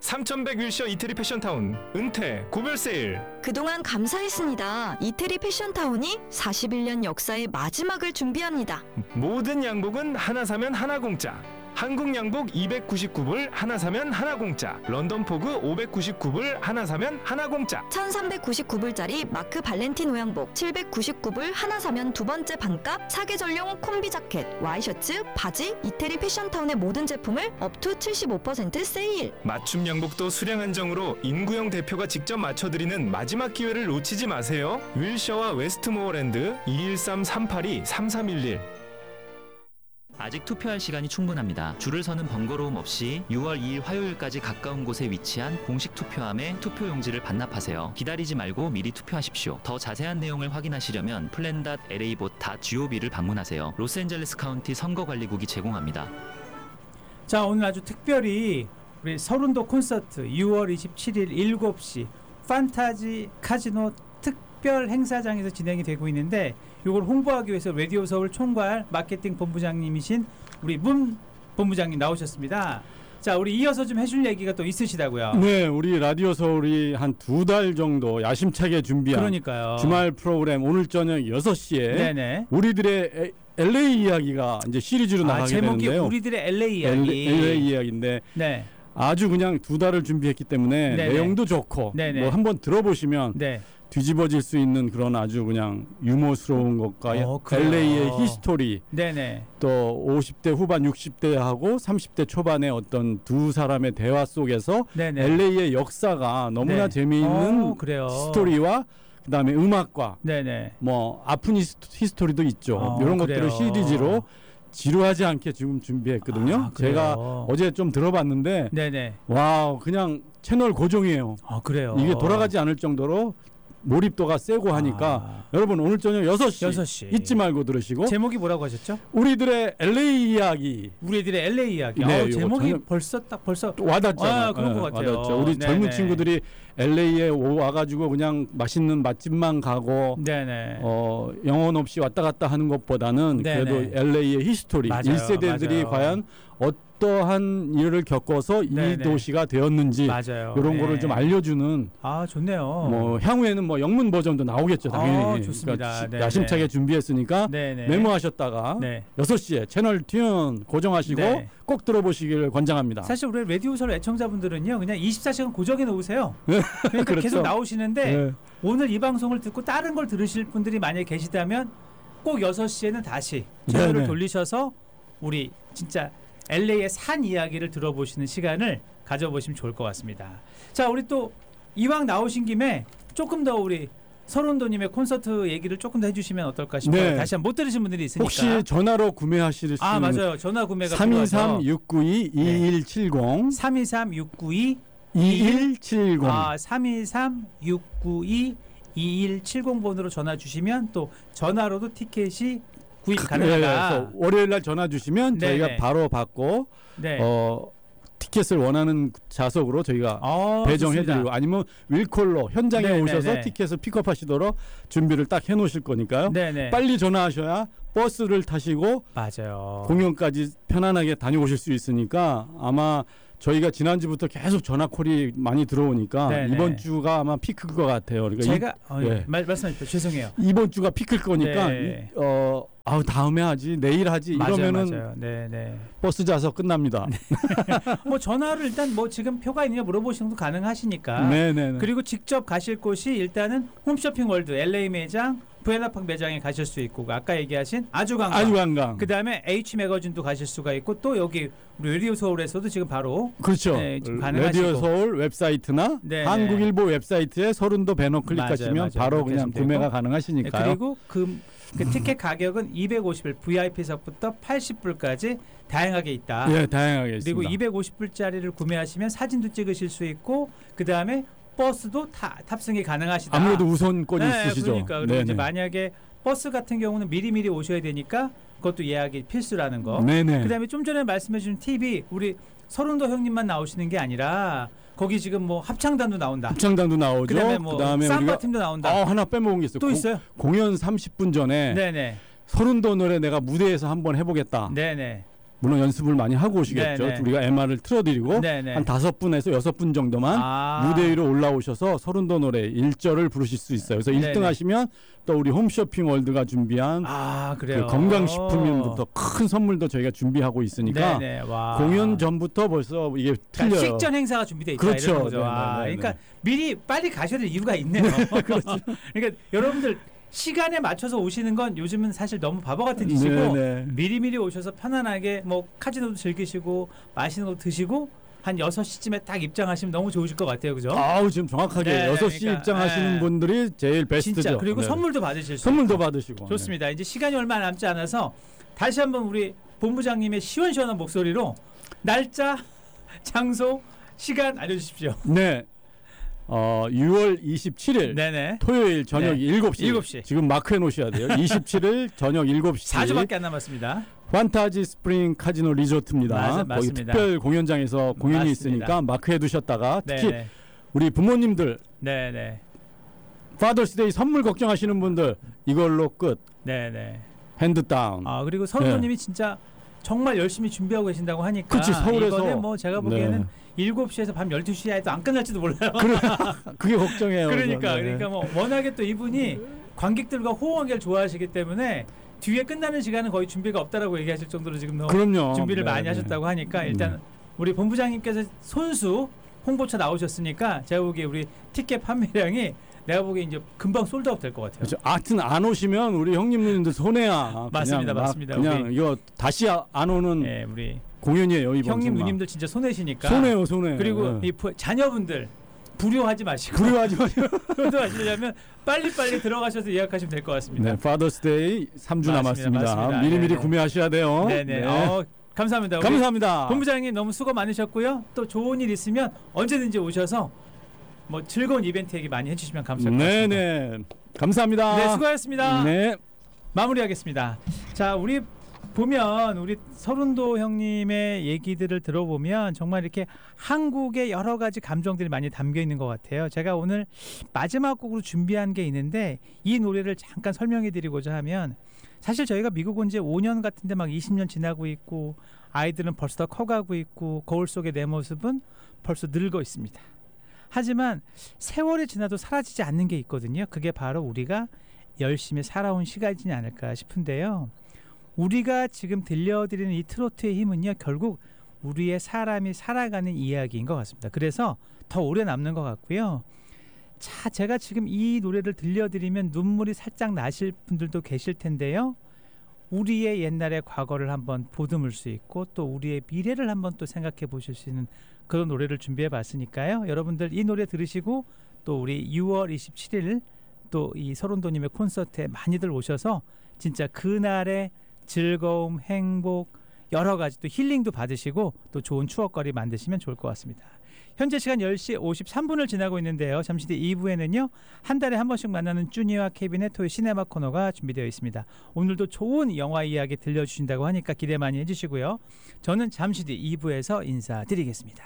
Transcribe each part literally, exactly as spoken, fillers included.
삼천백 윌셔 이태리 패션타운 은퇴 고별 세일. 그동안 감사했습니다. 이태리 패션타운이 사십일 년 역사의 마지막을 준비합니다. 모든 양복은 하나 사면 하나 공짜. 한국 양복 이백구십구 불 하나 사면 하나 공짜. 런던 포그 오백구십구 불 하나 사면 하나 공짜. 천삼백구십구 불짜리 마크 발렌티노 양복 칠백구십구 불 하나 사면 두 번째 반값. 사계절용 콤비 자켓, 와이셔츠, 바지, 이태리 패션타운의 모든 제품을 업투 칠십오 퍼센트 세일. 맞춤 양복도 수량 한정으로 임구영 대표가 직접 맞춰드리는 마지막 기회를 놓치지 마세요. 윌셔와 웨스트모어랜드 이일삼 삼팔이 삼삼일일. 아직 투표할 시간이 충분합니다. 줄을 서는 번거로움 없이 유월 이일 화요일까지 가까운 곳에 위치한 공식 투표함에 투표용지를 반납하세요. 기다리지 말고 미리 투표하십시오. 더 자세한 내용을 확인하시려면 플랜 닷 엘에이 보트 닷 지오비를 방문하세요. 로스앤젤레스 카운티 선거관리국이 제공합니다. 자, 오늘 아주 특별히 우리 서른도 콘서트 유월 이십칠일 일곱 시 판타지 카지노 특별 행사장에서 진행이 되고 있는데, 이걸 홍보하기 위해서 라디오 서울 총괄 마케팅 본부장님이신 우리 문 본부장님 나오셨습니다. 자, 우리 이어서 좀 해줄 얘기가 또 있으시다고요. 네, 우리 라디오 서울이 한 두 달 정도 야심차게 준비한 그러니까요. 주말 프로그램 오늘 저녁 여섯 시에 네네. 우리들의 엘에이 이야기가 이제 시리즈로 아, 나가게 제목이 되는데요. 우리들의 엘에이 이야기. 엘에이 이야기인데 네. 아주 그냥 두 달을 준비했기 때문에 네네. 내용도 좋고 네네. 뭐 한번 들어보시면 네. 뒤집어질 수 있는 그런 아주 그냥 유머스러운 것과 어, 그래요. 엘에이의 히스토리, 네네. 또 오십 대 후반 육십 대하고 삼십 대 초반의 어떤 두 사람의 대화 속에서 네네. 엘에이의 역사가 너무나 네. 재미있는 어, 그래요. 스토리와 그다음에 음악과 네네. 뭐 아픈 히스토, 히스토리도 있죠. 어, 이런 그래요. 것들을 시리즈로 지루하지 않게 지금 준비했거든요. 아, 그래요? 제가 어제 좀 들어봤는데 네네. 와우, 그냥 채널 고정이에요. 아, 그래요. 이게 돌아가지 않을 정도로 몰입도가 세고 하니까 아. 여러분 오늘 저녁 여섯 시, 여섯 시 잊지 말고 들으시고. 제목이 뭐라고 하셨죠? 우리들의 엘에이 이야기. 우리들의 엘에이 이야기. 네, 아, 제목이 저녁... 벌써 딱 벌써 와닿잖아요. 아, 그런 것 같아요. 와닿죠. 우리 네네. 젊은 친구들이 엘에이에 와가지고 그냥 맛있는 맛집만 가고 네네. 어, 영혼 없이 왔다 갔다 하는 것보다는 네네. 그래도 엘에이의 히스토리, 맞아요, 일 세대들이 맞아요. 과연 어떠한 일을 겪어서 네네. 이 도시가 되었는지 맞아요. 이런 네. 거를 좀 알려주는. 아, 좋네요. 뭐 향후에는 뭐 영문 버전도 나오겠죠, 당연히. 아, 좋습니다. 그러니까 네네. 야심차게 준비했으니까 네네. 메모하셨다가 네. 여섯 시에 채널 튠 고정하시고 네. 꼭 들어보시길 권장합니다. 사실 우리 라디오 서울 애청자분들은요, 그냥 이십사 시간 고정해 놓으세요. 네. 그러니까 그렇죠. 계속 나오시는데 네. 오늘 이 방송을 듣고 다른 걸 들으실 분들이 만약에 계시다면 꼭 여섯 시에는 다시 채널을 네네. 돌리셔서 우리 진짜 엘에이의 산 이야기를 들어보시는 시간을 가져보시면 좋을 것 같습니다. 자, 우리 또 이왕 나오신 김에 조금 더 우리 서른도님의 콘서트 얘기를 조금 더 해주시면 어떨까 싶어요. 네. 다시 한번 못 들으신 분들이 있으니까. 혹시 전화로 구매하실 수 아, 있는 맞아요. 전화 구매가 삼이삼 육구이 이일칠공 삼이삼 육구이 이일칠공 아, 삼이삼 육구이 이일칠공 번으로 전화 주시면 또 전화로도 티켓이 구입 가능하다. 네, 월요일 날 전화 주시면 네네. 저희가 바로 받고 네. 어, 티켓을 원하는 좌석으로 저희가 어, 배정해드리고 좋습니다. 아니면 윌콜로 현장에 네네네. 오셔서 티켓을 픽업하시도록 준비를 딱 해놓으실 거니까요. 네네. 빨리 전화하셔야 버스를 타시고 맞아요. 공연까지 편안하게 다녀오실 수 있으니까 아마 저희가 지난주부터 계속 전화콜이 많이 들어오니까 네네. 이번 주가 아마 피크일 것 같아요. 그러니까 제가 이, 어, 네. 말, 말씀해 주세요. 죄송해요. 이번 주가 피크일 거니까 네. 이, 어, 아우 다음에 하지 내일 하지 맞아요, 이러면은 맞아요. 네, 네. 버스 좌석 끝납니다. 뭐 전화를 일단 뭐 지금 표가 있느냐 물어보시는 것도 가능하시니까. 네네네. 그리고 직접 가실 곳이 일단은 홈쇼핑 월드 엘에이 매장, 부에나팍 매장에 가실 수 있고, 아까 얘기하신 아주관광, 아주관광. 그 다음에 H 매거진도 가실 수가 있고, 또 여기 우리 라디오 서울에서도 지금 바로 그렇죠. 네, 지금 가능하시고. 라디오 서울 웹사이트나 네네. 한국일보 웹사이트에 서른도 배너 클릭하시면 맞아요, 맞아요. 바로 그렇게 그냥 하시면 되고. 구매가 네, 가능하시니까요. 그리고 그, 그 티켓 가격은 이백오십 불, 브이아이피석부터 팔십 불까지 다양하게 있다. 예, 다양하게 그리고 있습니다. 이백오십 불짜리를 구매하시면 사진도 찍으실 수 있고, 그 다음에 버스도 타, 탑승이 가능하시다. 아무래도 우선권이 네, 있으시죠. 그러니까 그리고 이제 만약에 버스 같은 경우는 미리미리 오셔야 되니까 그것도 예약이 필수라는 거. 네네. 그다음에 좀 전에 말씀해주신 팁이 우리 서른도 형님만 나오시는 게 아니라 거기 지금 뭐 합창단도 나온다. 합창단도 나오죠. 그다음에 뭐 그다음에 삼바 우리가 팀도 나온다. 어, 하나 빼먹은 게 있어요. 또 고, 있어요? 공연 삼십 분 전에 네네. 서른도 노래 내가 무대에서 한번 해보겠다. 네네. 물론 연습을 많이 하고 오시겠죠. 네네. 우리가 엠알을 틀어드리고 네네. 한 다섯 분에서 여섯 분 정도만 아. 무대 위로 올라오셔서 서른도 노래 일 절을 부르실 수 있어요. 그래서 네네. 일 등 하시면 또 우리 홈쇼핑 월드가 준비한 아 그래요. 그 건강식품부터 큰 선물도 저희가 준비하고 있으니까 네네. 와. 공연 전부터 벌써 이게 그러니까 틀려요. 식전 행사가 준비돼 있다 그렇죠. 이런 거죠. 네네네. 아, 그러니까 미리 빨리 가셔야 될 이유가 있네요. 그렇죠. 그러니까 여러분들 시간에 맞춰서 오시는 건 요즘은 사실 너무 바보 같은 짓이고 네네. 미리미리 오셔서 편안하게 뭐 카지노도 즐기시고 맛있는 거 드시고 한 여섯 시쯤에 딱 입장하시면 너무 좋으실 것 같아요. 그죠? 아우 지금 정확하게 네, 여섯 시 그러니까, 입장하시는 네. 분들이 제일 베스트죠. 진짜 그리고 네. 선물도 받으실 수 선물도 있고. 받으시고. 좋습니다. 이제 시간이 얼마 남지 않아서 다시 한번 우리 본부장님의 시원시원한 목소리로 날짜, 장소, 시간 알려주십시오. 네. 어, 유월 이십칠일 네네. 토요일 저녁 네. 일곱 시. 일곱 시. 지금 마크해 놓으셔야 돼요. 이십칠일 저녁 일곱 시. 사 주밖에 안 남았습니다. 판타지 스프링 카지노 리조트입니다. 맞- 거기 맞습니다. 특별 공연장에서 공연이 맞습니다. 있으니까 마크해 두셨다가 특히 네네. 우리 부모님들 네네. 파더스데이 선물 걱정하시는 분들 이걸로 끝. 네네. 핸드 다운. 아 그리고 서른도님이 진짜 정말 열심히 준비하고 계신다고 하니까 그치, 서울에서. 이번에 뭐 제가 보기에는 네. 일곱 시에서 밤 열두 시에도 안 끝날지도 몰라요. 그게 걱정해요. 그러니까 네. 그러니까 뭐 워낙에 또 이분이 관객들과 호응하기를 좋아하시기 때문에 뒤에 끝나는 시간은 거의 준비가 없다라고 얘기하실 정도로 지금 너무 그럼요. 준비를 네, 많이 네. 하셨다고 하니까 일단 우리 본부장님께서 손수 홍보차 나오셨으니까 제가 보기에 우리 티켓 판매량이 내가 보기에 이제 금방 솔드아웃 될 것 같아요. 그렇죠. 하여튼 안 오시면 우리 형님 누님들 손해야. 맞습니다, 그냥 막 맞습니다. 그냥 우리- 이거 다시 아- 안 오는 네, 우리 공연이에요 이번 형님 정말. 누님들 진짜 손해시니까 손해요 손해. 그리고 네. 이 부- 자녀분들 불효하지 마시고 불효하지 마세요. 불효하시려면 빨리빨리 들어가셔서 예약하시면 될 것 같습니다. 네, 파더스데이 삼 주 맞습니다, 남았습니다. 맞습니다. 미리미리 네네. 구매하셔야 돼요. 네네. 어, 감사합니다. 우리 감사합니다. 본부장님 너무 수고 많으셨고요. 또 좋은 일 있으면 언제든지 오셔서 뭐 즐거운 이벤트 얘기 많이 해주시면 감사할 것 같습니다. 네네. 감사합니다. 네, 수고하셨습니다. 네. 마무리하겠습니다. 자, 우리 보면 우리 서른도 형님의 얘기들을 들어보면 정말 이렇게 한국의 여러 가지 감정들이 많이 담겨 있는 것 같아요. 제가 오늘 마지막 곡으로 준비한 게 있는데 이 노래를 잠깐 설명해 드리고자 하면 사실 저희가 미국 온 지 오 년 같은데 막 이십 년 지나고 있고 아이들은 벌써 다 커가고 있고 거울 속의 내 모습은 벌써 늙어 있습니다. 하지만 세월이 지나도 사라지지 않는 게 있거든요. 그게 바로 우리가 열심히 살아온 시간이지 않을까 싶은데요. 우리가 지금 들려드리는 이 트로트의 힘은요, 결국 우리의 사람이 살아가는 이야기인 것 같습니다. 그래서 더 오래 남는 것 같고요. 자, 제가 지금 이 노래를 들려드리면 눈물이 살짝 나실 분들도 계실 텐데요. 우리의 옛날의 과거를 한번 보듬을 수 있고 또 우리의 미래를 한번 또 생각해 보실 수 있는 그런 노래를 준비해 봤으니까요. 여러분들 이 노래 들으시고 또 우리 유월 이십칠일 또 이 서른도님의 콘서트에 많이들 오셔서 진짜 그날의 즐거움, 행복, 여러 가지 또 힐링도 받으시고 또 좋은 추억거리 만드시면 좋을 것 같습니다. 현재 시간 열 시 오십삼 분을 지나고 있는데요. 잠시 뒤 이 부에는요. 한 달에 한 번씩 만나는 쭈니와 케빈의 토요 시네마 코너가 준비되어 있습니다. 오늘도 좋은 영화 이야기 들려주신다고 하니까 기대 많이 해주시고요. 저는 잠시 뒤 이 부에서 인사드리겠습니다.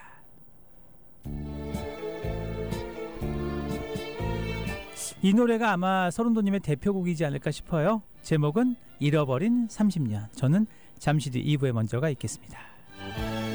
이 노래가 아마 서른도님의 대표곡이지 않을까 싶어요. 제목은 잃어버린 삼십 년. 저는 잠시 뒤 이 부에 먼저가 있겠습니다.